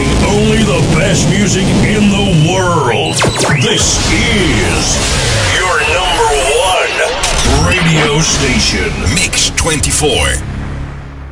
Playing only the best music in the world. This is your number one radio station. Mix 24.